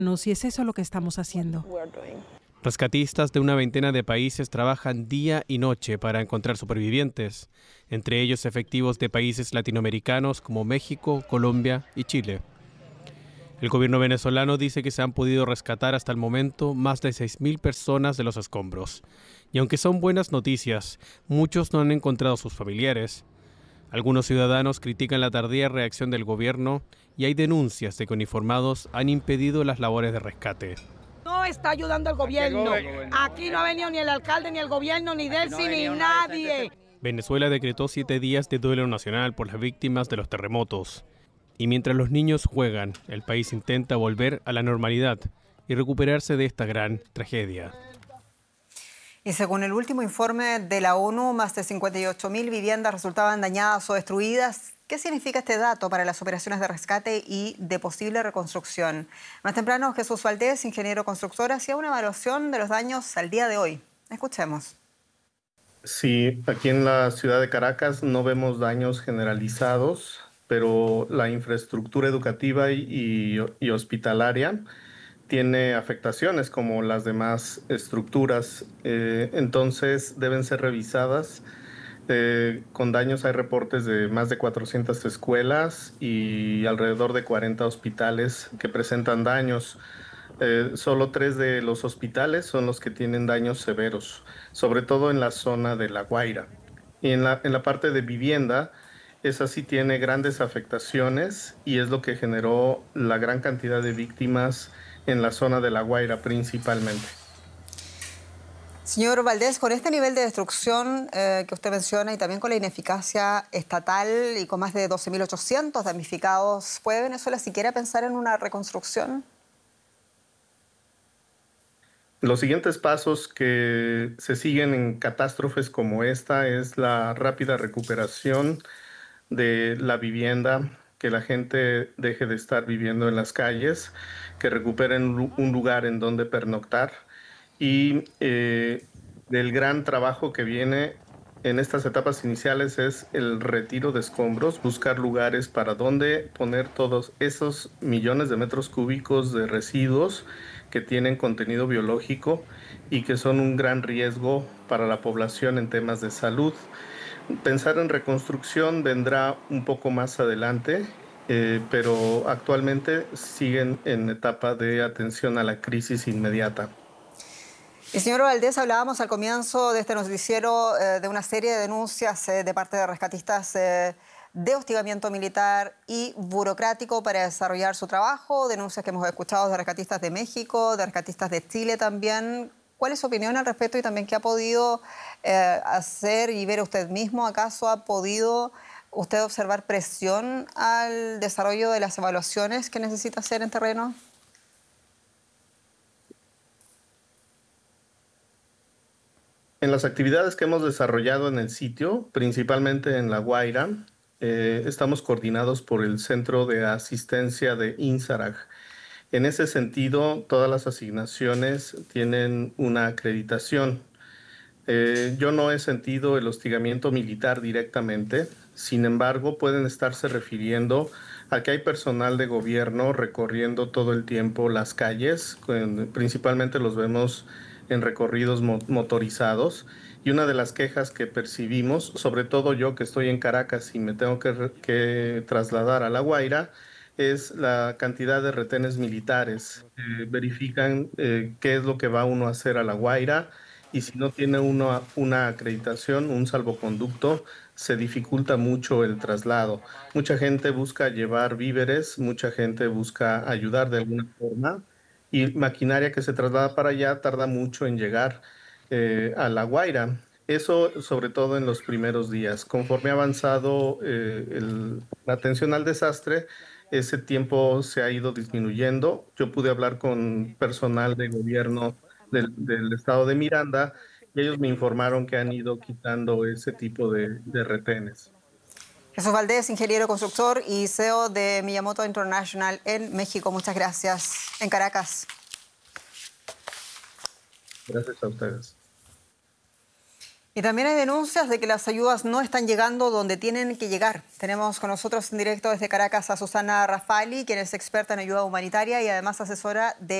Si es eso lo que estamos haciendo. Rescatistas de una veintena de países trabajan día y noche para encontrar supervivientes, entre ellos efectivos de países latinoamericanos como México, Colombia y Chile. El gobierno venezolano dice que se han podido rescatar hasta el momento más de 6.000 personas de los escombros. Y aunque son buenas noticias, muchos no han encontrado a sus familiares. Algunos ciudadanos critican la tardía reacción del gobierno y hay denuncias de que uniformados han impedido las labores de rescate. No está ayudando el gobierno. Aquí no ha venido ni el alcalde, ni el gobierno, ni Delcy, ni nadie. Venezuela decretó 7 días de duelo nacional por las víctimas de los terremotos. Y mientras los niños juegan, el país intenta volver a la normalidad y recuperarse de esta gran tragedia. Y según el último informe de la ONU, más de 58.000 viviendas resultaban dañadas o destruidas. ¿Qué significa este dato para las operaciones de rescate y de posible reconstrucción? Más temprano, Jesús Valdés, ingeniero constructor, hacía una evaluación de los daños al día de hoy. Escuchemos. Sí, aquí en la ciudad de Caracas no vemos daños generalizados, pero la infraestructura educativa y hospitalaria tiene afectaciones como las demás estructuras, entonces deben ser revisadas. Con daños hay reportes de más de 400 escuelas y alrededor de 40 hospitales que presentan daños. Solo 3 de los hospitales son los que tienen daños severos, sobre todo en la zona de La Guaira. Y en la parte de vivienda, esa sí tiene grandes afectaciones y es lo que generó la gran cantidad de víctimas en la zona de La Guaira principalmente. Señor Valdés, con este nivel de destrucción que usted menciona y también con la ineficacia estatal y con más de 12.800 damnificados, ¿puede Venezuela siquiera pensar en una reconstrucción? Los siguientes pasos que se siguen en catástrofes como esta es la rápida recuperación de la vivienda, que la gente deje de estar viviendo en las calles, que recuperen un lugar en donde pernoctar y del gran trabajo que viene en estas etapas iniciales es el retiro de escombros, buscar lugares para donde poner todos esos millones de metros cúbicos de residuos que tienen contenido biológico y que son un gran riesgo para la población en temas de salud. Pensar en reconstrucción vendrá un poco más adelante, pero actualmente siguen en etapa de atención a la crisis inmediata. Y señor Valdés, hablábamos al comienzo de este noticiero de una serie de denuncias de parte de rescatistas de hostigamiento militar y burocrático para desarrollar su trabajo, denuncias que hemos escuchado de rescatistas de México, de rescatistas de Chile también. ¿Cuál es su opinión al respecto y también qué ha podido hacer y ver usted mismo? ¿Acaso ha podido usted observar presión al desarrollo de las evaluaciones que necesita hacer en terreno? En las actividades que hemos desarrollado en el sitio, principalmente en La Guaira, estamos coordinados por el Centro de Asistencia de INSARAG. En ese sentido, todas las asignaciones tienen una acreditación. Yo no he sentido el hostigamiento militar directamente, sin embargo, pueden estarse refiriendo a que hay personal de gobierno recorriendo todo el tiempo las calles, principalmente los vemos en recorridos motorizados. Y una de las quejas que percibimos, sobre todo yo que estoy en Caracas y me tengo que trasladar a La Guaira, es la cantidad de retenes militares. Verifican qué es lo que va uno a hacer a La Guaira y si no tiene uno una acreditación, un salvoconducto, se dificulta mucho el traslado. Mucha gente busca llevar víveres, mucha gente busca ayudar de alguna forma y maquinaria que se traslada para allá tarda mucho en llegar a La Guaira. Eso sobre todo en los primeros días. Conforme ha avanzado la atención al desastre, ese tiempo se ha ido disminuyendo. Yo pude hablar con personal de gobierno del estado de Miranda y ellos me informaron que han ido quitando ese tipo de retenes. Jesús Valdés, ingeniero constructor y CEO de Miyamoto International en México. Muchas gracias. En Caracas. Gracias a ustedes. Y también hay denuncias de que las ayudas no están llegando donde tienen que llegar. Tenemos con nosotros en directo desde Caracas a Susana Rafali, quien es experta en ayuda humanitaria y además asesora de